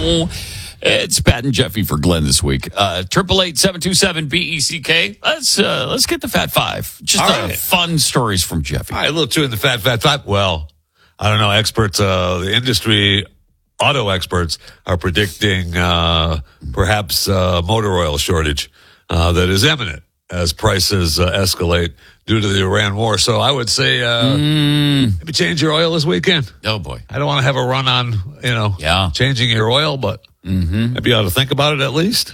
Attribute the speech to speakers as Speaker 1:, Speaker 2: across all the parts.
Speaker 1: It's Pat and Jeffy for Glenn this week. 888-727-BECK. Let's get the Fat Five. Just fun stories from Jeffy.
Speaker 2: All right, a little two in the Fat Five. Well, I don't know. Experts, the industry, auto experts are predicting perhaps motor oil shortage that is imminent as prices escalate due to the Iran war. So I would say maybe change your oil this weekend.
Speaker 1: Oh, boy.
Speaker 2: I don't want to have a run on, changing your oil, but maybe you ought to think about it at least.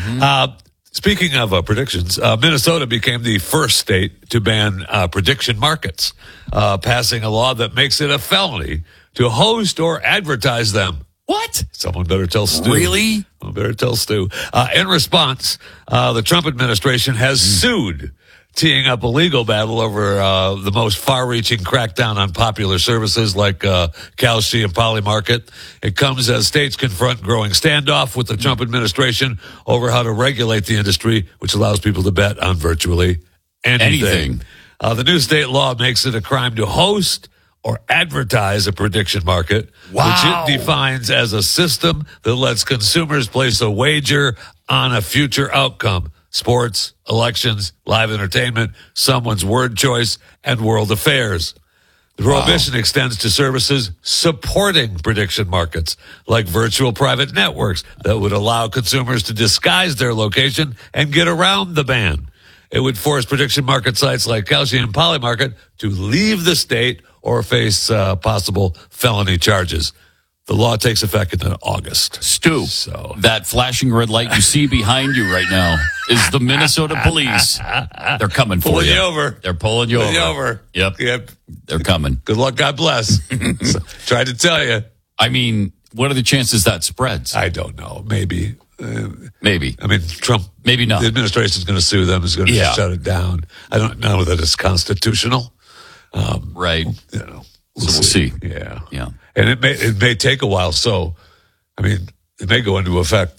Speaker 2: Speaking of predictions, Minnesota became the first state to ban prediction markets, passing a law that makes it a felony to host or advertise them.
Speaker 1: What?
Speaker 2: Someone better tell Stu.
Speaker 1: Really?
Speaker 2: Someone better tell Stu. In response, the Trump administration has sued, teeing up a legal battle over the most far-reaching crackdown on popular services like Kalshi and Polymarket. It comes as states confront growing standoff with the Trump administration over how to regulate the industry, which allows people to bet on virtually anything. The new state law makes it a crime to host or advertise a prediction market, which it defines as a system that lets consumers place a wager on a future outcome. Sports, elections, live entertainment, someone's word choice, and world affairs. The prohibition extends to services supporting prediction markets, like virtual private networks that would allow consumers to disguise their location and get around the ban. It would force prediction market sites like Kalshi and Polymarket to leave the state or face possible felony charges. The law takes effect in August.
Speaker 1: Stu, that flashing red light you see behind you right now is the Minnesota police. They're coming for
Speaker 2: pulling
Speaker 1: you.
Speaker 2: You over.
Speaker 1: They're pulling you over. Yep. They're coming.
Speaker 2: Good luck. God bless. Tried to tell you.
Speaker 1: I mean, what are the chances that spreads?
Speaker 2: I don't know. Maybe.
Speaker 1: Maybe.
Speaker 2: I mean, Trump.
Speaker 1: Maybe not.
Speaker 2: The administration is going to sue them. Is going to shut it down. I don't know that it's constitutional.
Speaker 1: Right.
Speaker 2: We'll
Speaker 1: see.
Speaker 2: Yeah. And it may take a while. So, I mean, it may go into effect.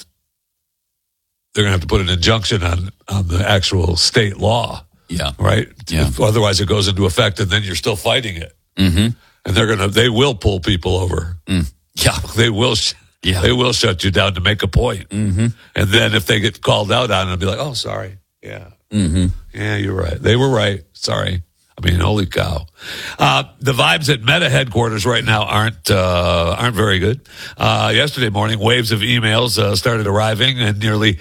Speaker 2: They're going to have to put an injunction on the actual state law. Yeah. Right?
Speaker 1: Yeah.
Speaker 2: Otherwise, it goes into effect, and then you're still fighting it.
Speaker 1: Mm-hmm.
Speaker 2: And they will pull people over.
Speaker 1: Yeah.
Speaker 2: They will. They will shut you down to make a point. And then if they get called out on it, they'll be like, "Oh, sorry. Yeah. Yeah, you're right. They were right. Sorry." I mean, holy cow. The vibes at Meta headquarters right now aren't very good. Yesterday morning, waves of emails started arriving, and nearly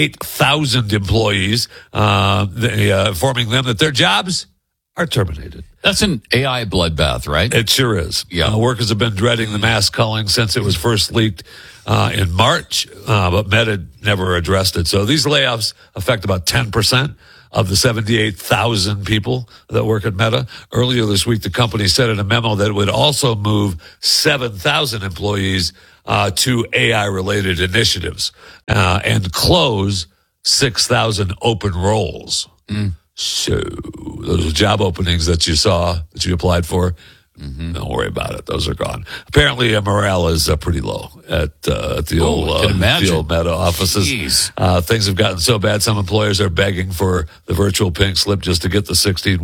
Speaker 2: 8,000 employees informing them that their jobs are terminated.
Speaker 1: That's an AI bloodbath, right?
Speaker 2: It sure is. Yeah. Workers have been dreading the mass culling since it was first leaked in March, but Meta never addressed it. So these layoffs affect about 10% of the 78,000 people that work at Meta. Earlier this week, the company said in a memo that it would also move 7,000 employees to AI-related initiatives and close 6,000 open roles. So those job openings that you saw, that you applied for, don't worry about it. Those are gone. Apparently, morale is pretty low at the old Meta offices. Things have gotten so bad, some employers are begging for the virtual pink slip just to get the 16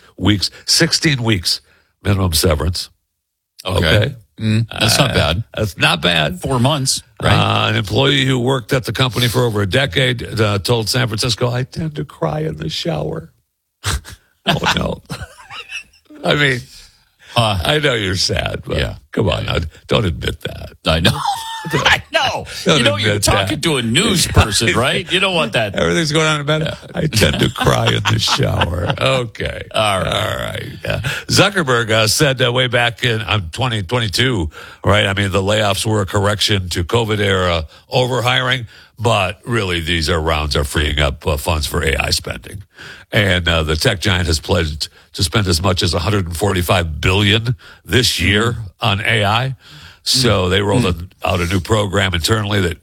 Speaker 2: weeks minimum severance.
Speaker 1: Okay. That's not bad.
Speaker 2: That's not bad.
Speaker 1: 4 months, right?
Speaker 2: An employee who worked at the company for over a decade told San Francisco, "I tend to cry in the shower." Oh, no. I mean, I know you're sad, but come on, now, don't admit that.
Speaker 1: I know. I know. You're talking to a news person, right? You don't want that.
Speaker 2: Everything's going on in bed. I tend to cry in the shower. Okay.
Speaker 1: All right.
Speaker 2: Yeah. Zuckerberg said way back in 2022, right? I mean, the layoffs were a correction to COVID-era overhiring, but really these rounds are freeing up funds for AI spending. And the tech giant has pledged to spend as much as $145 billion this year on AI. So they rolled out a new program internally that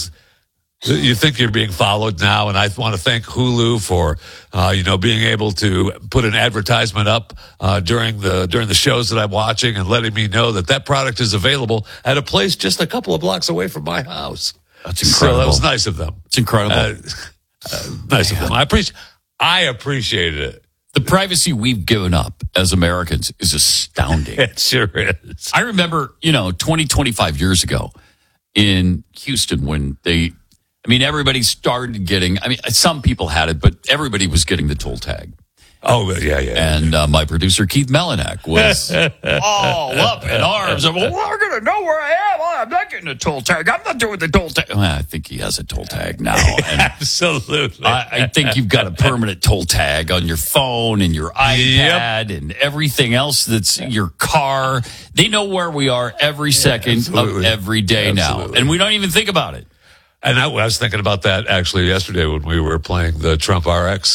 Speaker 2: you think you're being followed now. And I want to thank Hulu for, being able to put an advertisement up, during the shows that I'm watching and letting me know that product is available at a place just a couple of blocks away from my house.
Speaker 1: That's incredible.
Speaker 2: So that was nice of them.
Speaker 1: It's incredible.
Speaker 2: Nice of them. I appreciated it.
Speaker 1: The privacy we've given up as Americans is astounding.
Speaker 2: It sure is.
Speaker 1: I remember, 20, 25 years ago, in Houston when everybody started getting, some people had it, but everybody was getting the toll tag.
Speaker 2: Oh, yeah.
Speaker 1: And my producer, Keith Melinak, was all up in arms. Well, we're going to know where I am. I'm not getting a toll tag. I'm not doing the toll tag. Well, I think he has a toll tag now. And
Speaker 2: absolutely.
Speaker 1: I think you've got a permanent toll tag on your phone and your iPad and everything else that's your car. They know where we are every second of every day now. And we don't even think about it.
Speaker 2: And I was thinking about that actually yesterday when we were playing the Trump RX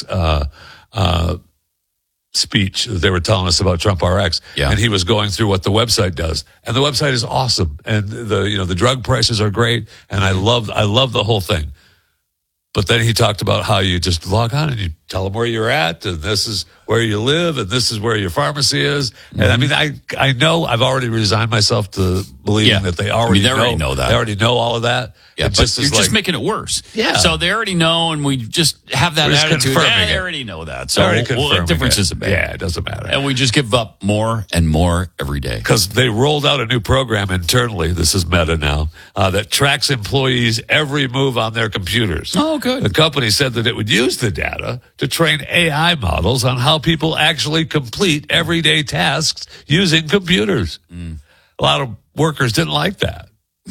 Speaker 2: speech. They were telling us about Trump RX, and he was going through what the website does, and the website is awesome, and the drug prices are great, and I love the whole thing. But then he talked about how you just log on and you tell them where you're at, and this is where you live, and this is where your pharmacy is. And I know I've already resigned myself to believing that they already know that. They already know all of that.
Speaker 1: Yeah, but you're just making it worse. Yeah. So they already know, and we just have that attitude. They already know that. So what difference does it make?
Speaker 2: Yeah, it doesn't matter.
Speaker 1: And we just give up more and more every day.
Speaker 2: Because they rolled out a new program internally, this is Meta now, that tracks employees' every move on their computers.
Speaker 1: Oh, good.
Speaker 2: The company said that it would use the data to train AI models on how people actually complete everyday tasks using computers. A lot of workers didn't like that.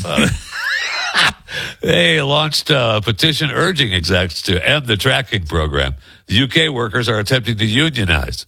Speaker 2: They launched a petition urging execs to end the tracking program. The UK workers are attempting to unionize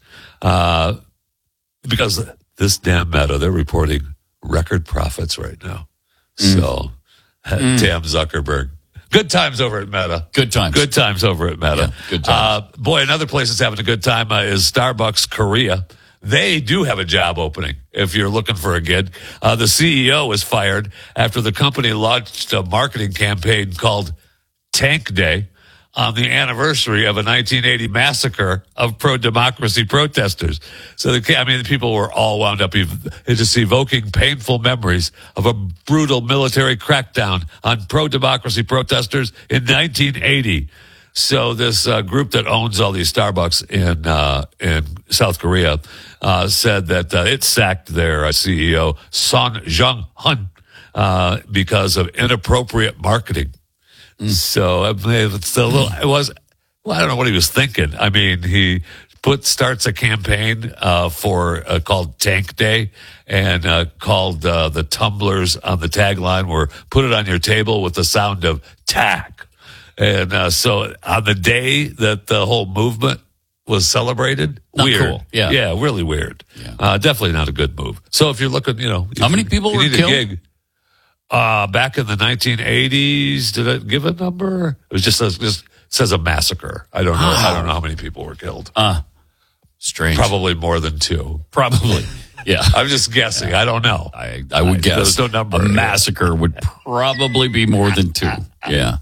Speaker 2: because this damn Meta, they're reporting record profits right now. So, damn Zuckerberg. Good times over at Meta.
Speaker 1: Good times.
Speaker 2: Good times over at Meta.
Speaker 1: Yeah, good times.
Speaker 2: Boy, another place that's having a good time is Starbucks Korea. They do have a job opening if you're looking for a gig. The CEO was fired after the company launched a marketing campaign called Tank Day on the anniversary of a 1980 massacre of pro-democracy protesters. So, the people were all wound up just evoking painful memories of a brutal military crackdown on pro-democracy protesters in 1980. So this group that owns all these Starbucks in South Korea said that it sacked their CEO, Son Jung-hun, because of inappropriate marketing. So it's a little. I don't know what he was thinking. I mean, he starts a campaign for called Tank Day, and called the tumblers on the tagline were "Put it on your table with the sound of tack." And so on the day that the whole movement was celebrated,
Speaker 1: not
Speaker 2: weird.
Speaker 1: Cool.
Speaker 2: Yeah, really weird. Yeah. Definitely not a good move. So if you're looking,
Speaker 1: how many people were killed? A gig,
Speaker 2: back in the 1980s, did it give a number? It was just says a massacre. I don't know. I don't know how many people were killed.
Speaker 1: Strange.
Speaker 2: Probably more than 2.
Speaker 1: Probably. Yeah.
Speaker 2: I'm just guessing. I don't know.
Speaker 1: I would guess
Speaker 2: there's no number.
Speaker 1: A massacre would probably be more than 2. Yeah.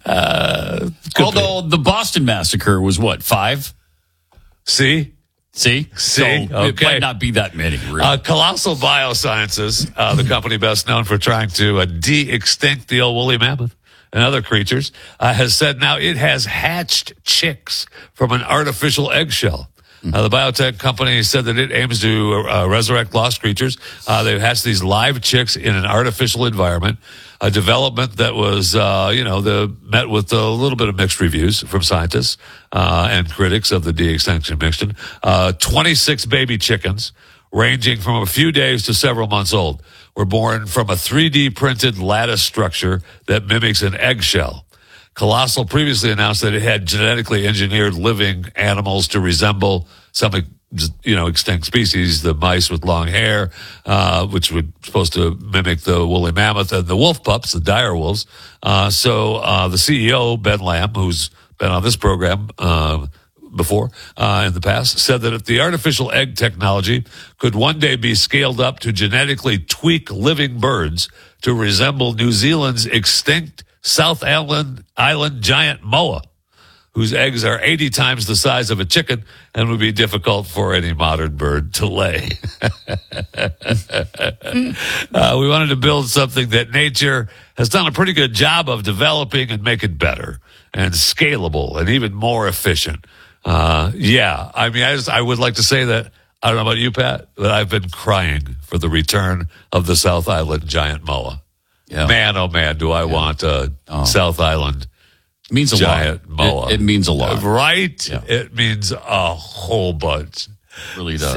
Speaker 1: Although the Boston massacre was what, 5?
Speaker 2: See?
Speaker 1: So
Speaker 2: okay.
Speaker 1: It might not be that many, really.
Speaker 2: Colossal Biosciences, the company best known for trying to de-extinct the old woolly mammoth and other creatures, has said now it has hatched chicks from an artificial eggshell. The biotech company said that it aims to resurrect lost creatures. They've hatched these live chicks in an artificial environment, a development that was, met with a little bit of mixed reviews from scientists and critics of the de-extinction mission. 26 baby chickens, ranging from a few days to several months old, were born from a 3D printed lattice structure that mimics an eggshell. Colossal previously announced that it had genetically engineered living animals to resemble some, extinct species, the mice with long hair, which were supposed to mimic the woolly mammoth, and the wolf pups, the dire wolves. So the CEO, Ben Lamb, who's been on this program before in the past, said that if the artificial egg technology could one day be scaled up to genetically tweak living birds to resemble New Zealand's extinct South Island giant moa, whose eggs are 80 times the size of a chicken and would be difficult for any modern bird to lay. We wanted to build something that nature has done a pretty good job of developing and make it better and scalable and even more efficient. I would like to say that, I don't know about you, Pat, but I've been crying for the return of the South Island giant moa.
Speaker 1: Yeah.
Speaker 2: Man, oh man, do I want a South Island
Speaker 1: means a
Speaker 2: giant
Speaker 1: lot.
Speaker 2: moa.
Speaker 1: It means a lot.
Speaker 2: Right?
Speaker 1: Yeah.
Speaker 2: It means a whole bunch.
Speaker 1: It really does.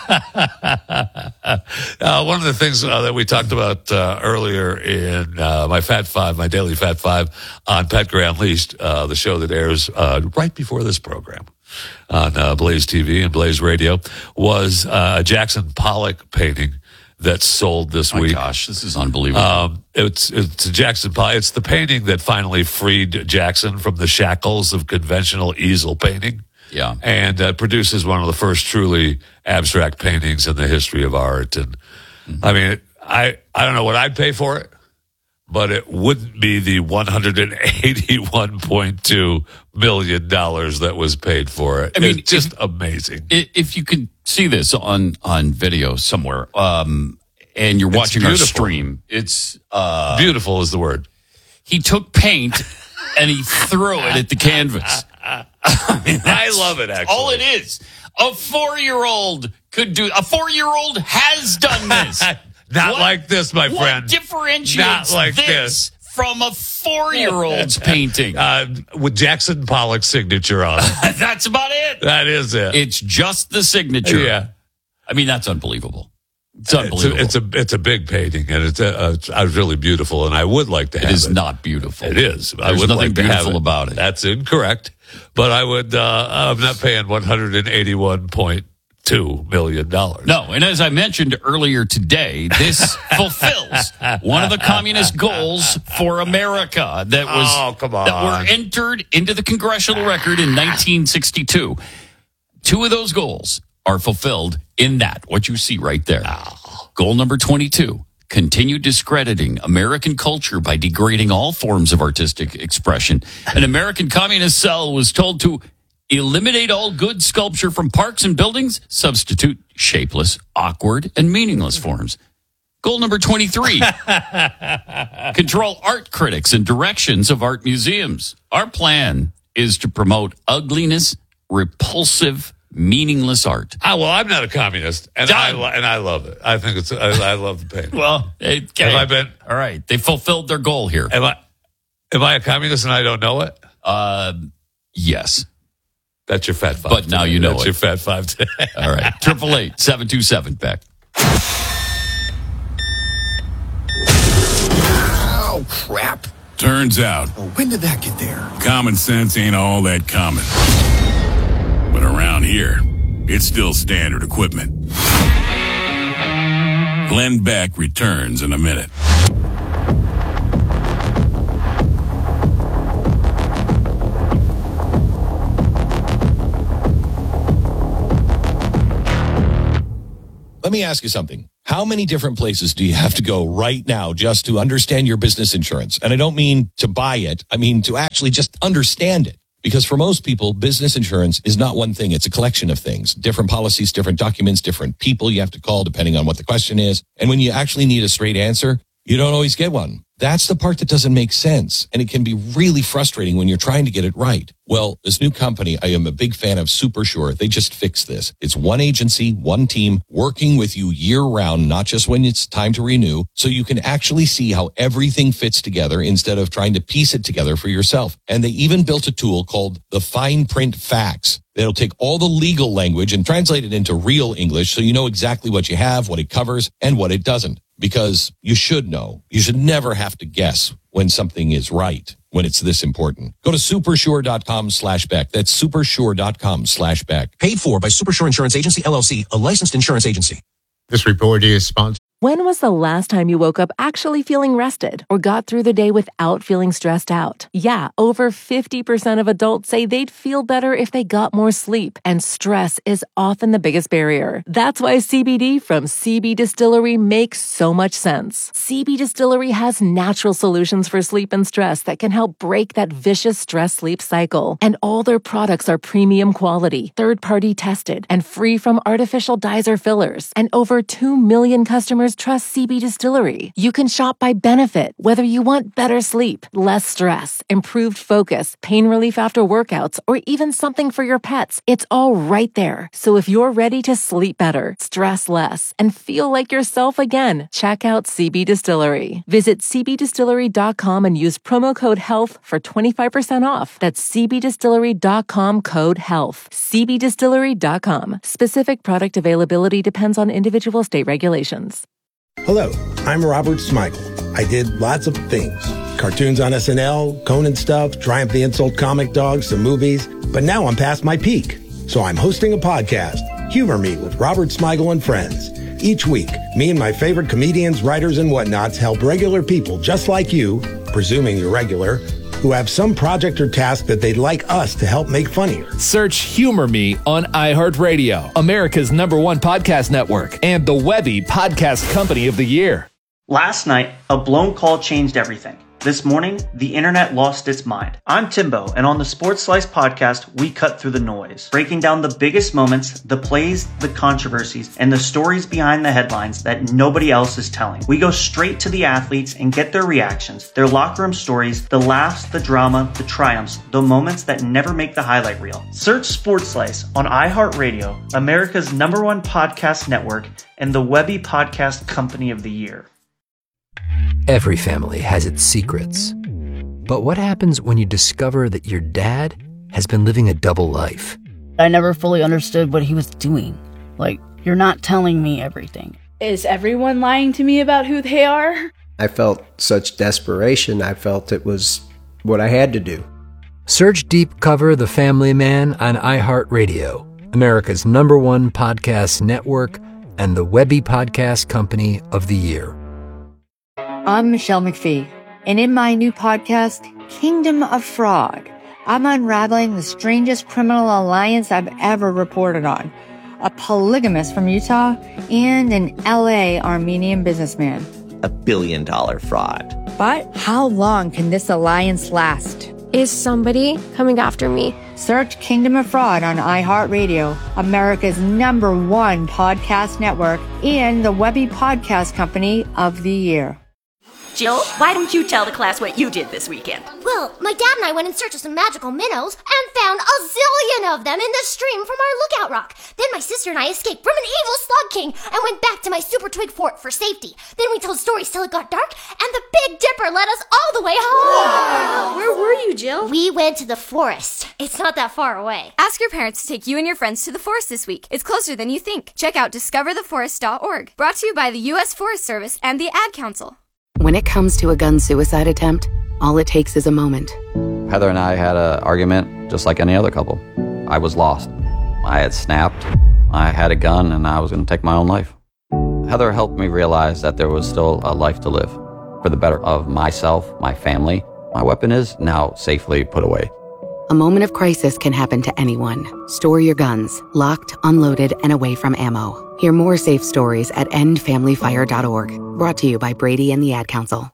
Speaker 2: One of the things that we talked about earlier in my daily Fat Five on Pat Gray Unleashed, the show that airs right before this program on Blaze TV and Blaze Radio, was a Jackson Pollock painting that sold this week.
Speaker 1: My gosh, this is unbelievable.
Speaker 2: It's Jackson Pollock. It's the painting that finally freed Jackson from the shackles of conventional easel painting.
Speaker 1: Yeah.
Speaker 2: And produces one of the first truly abstract paintings in the history of art. And I mean, I don't know what I'd pay for it, but it wouldn't be the $181.2 million that was paid for it. I mean, it's just amazing.
Speaker 1: If you could see this on video somewhere, and you're watching our stream, it's
Speaker 2: beautiful is the word.
Speaker 1: He took paint and he threw it at the canvas.
Speaker 2: I love it, actually.
Speaker 1: All it is. A 4-year-old could do. A 4-year-old has done this.
Speaker 2: Not like this, my friend.
Speaker 1: What differentiates this from a 4-year-old's painting?
Speaker 2: With Jackson Pollock's signature on it.
Speaker 1: That's about it.
Speaker 2: That is it.
Speaker 1: It's just the signature.
Speaker 2: Yeah.
Speaker 1: I mean, that's unbelievable. It's unbelievable.
Speaker 2: It's a big painting, and it's really beautiful, and I would like to have it.
Speaker 1: It is not beautiful.
Speaker 2: It is.
Speaker 1: There's nothing beautiful about it.
Speaker 2: That's incorrect. But I'm not paying $181.2 million.
Speaker 1: No, and as I mentioned earlier today, this fulfills one of the communist goals for America that were entered into the congressional record in 1962. 2 of those goals are fulfilled in that, what you see right there. Goal number 22, continue discrediting American culture by degrading all forms of artistic expression. An American communist cell was told to eliminate all good sculpture from parks and buildings, substitute shapeless, awkward, and meaningless forms. Goal number 23, control art critics and directions of art museums. Our plan is to promote ugliness, repulsive, meaningless art.
Speaker 2: Well, I'm not a communist, and I love it. I think I love the painting.
Speaker 1: Well, okay.
Speaker 2: Have I been?
Speaker 1: All right, they fulfilled their goal here.
Speaker 2: Am I a communist and I don't know it?
Speaker 1: Yes.
Speaker 2: That's your Fat Five.
Speaker 1: But now you know
Speaker 2: That's
Speaker 1: it.
Speaker 2: your Fat Five today.
Speaker 1: All right, 888-727 Beck.
Speaker 3: Oh, crap.
Speaker 4: Turns out,
Speaker 3: When did that get there?
Speaker 4: common sense ain't all that common. But around here, it's still standard equipment. Glenn Beck returns in a minute.
Speaker 3: Let me ask you something. How many different places do you have to go right now just to understand your business insurance? And I don't mean to buy it. I mean to actually just understand it. Because for most people, business insurance is not one thing. It's a collection of things, different policies, different documents, different people you have to call depending on what the question is. And when you actually need a straight answer, you don't always get one. That's the part that doesn't make sense. And it can be really frustrating when you're trying to get it right. Well, this new company, I am a big fan of SuperSure. They just fixed this. It's one agency, one team working with you year round, not just when it's time to renew. So you can actually see how everything fits together instead of trying to piece it together for yourself. And they even built a tool called the Fine Print Facts. That'll take all the legal language and translate it into real English so you know exactly what you have, what it covers, and what it doesn't. Because you should know. You should never have to guess when something is right, when it's this important. Go to supersure.com/Beck. That's supersure.com/Beck.
Speaker 5: Paid for by Supersure Insurance Agency, LLC, a licensed insurance agency.
Speaker 6: This report is sponsored.
Speaker 7: When was the last time you woke up actually feeling rested or got through the day without feeling stressed out? Yeah, over 50% of adults say they'd feel better if they got more sleep, and stress is often the biggest barrier. That's why CBD from CB Distillery makes so much sense. CB Distillery has natural solutions for sleep and stress that can help break that vicious stress-sleep cycle. And all their products are premium quality, third-party tested, and free from artificial dyes or fillers. And over 2 million customers customers trust CB Distillery. You can shop by benefit, whether you want better sleep, less stress, improved focus, pain relief after workouts, or even something for your pets. It's all right there. So if you're ready to sleep better, stress less, and feel like yourself again, check out CB Distillery. Visit cbdistillery.com and use promo code HEALTH for 25% off. That's cbdistillery.com, code HEALTH. cbdistillery.com. Specific product availability depends on individual state regulations.
Speaker 8: Hello, I'm Robert Smigel. I did lots of things. Cartoons on SNL, Conan stuff, Triumph the Insult Comic Dog, some movies. But now I'm past my peak. So I'm hosting a podcast, Humor Me with Robert Smigel and Friends. Each week, me and my favorite comedians, writers, and whatnots help regular people just like you, presuming you're regular, who have some project or task that they'd like us to help make funnier.
Speaker 9: Search Humor Me on iHeartRadio, America's #1 podcast network, and the Webby Podcast Company of the Year.
Speaker 10: Last night, a blown call changed everything. This morning, the internet lost its mind. I'm Timbo, and on the Sports Slice podcast, we cut through the noise, breaking down the biggest moments, the plays, the controversies, and the stories behind the headlines that nobody else is telling. We go straight to the athletes and get their reactions, their locker room stories, the laughs, the drama, the triumphs, the moments that never make the highlight reel. Search Sports Slice on iHeartRadio, America's #1 podcast network, and the Webby Podcast Company of the Year.
Speaker 11: Every family has its secrets. But what happens when you discover that your dad has been living a double life?
Speaker 12: I never fully understood what he was doing. Like, you're not telling me everything.
Speaker 13: Is everyone lying to me about who they are?
Speaker 14: I felt such desperation. I felt it was what I had to do.
Speaker 11: Search Deep Cover The Family Man on iHeartRadio, America's #1 podcast network, and the Webby Podcast Company of the Year.
Speaker 15: I'm Michelle McPhee, and in my new podcast, Kingdom of Fraud, I'm unraveling the strangest criminal alliance I've ever reported on. A polygamist from Utah and an LA Armenian businessman.
Speaker 16: $1 billion fraud.
Speaker 15: But how long can this alliance last?
Speaker 17: Is somebody coming after me?
Speaker 15: Search Kingdom of Fraud on iHeartRadio, America's #1 podcast network, and the Webby Podcast Company of the Year.
Speaker 18: Jill, why don't you tell the class what you did this weekend?
Speaker 19: Well, my dad and I went in search of some magical minnows and found a zillion of them in the stream from our lookout rock. Then my sister and I escaped from an evil slug king and went back to my super twig fort for safety. Then we told stories till it got dark, and the Big Dipper led us all the way home.
Speaker 18: Wow. Where were you, Jill?
Speaker 19: We went to the forest. It's not that far away.
Speaker 20: Ask your parents to take you and your friends to the forest this week. It's closer than you think. Check out discovertheforest.org. Brought to you by the U.S. Forest Service and the Ad Council.
Speaker 21: When it comes to a gun suicide attempt, all it takes is a moment.
Speaker 22: Heather and I had an argument just like any other couple. I was lost. I had snapped. I had a gun and I was going to take my own life. Heather helped me realize that there was still a life to live for the better of myself, my family. My weapon is now safely put away.
Speaker 21: A moment of crisis can happen to anyone. Store your guns, locked, unloaded, and away from ammo. Hear more safe stories at endfamilyfire.org. Brought to you by Brady and the Ad Council.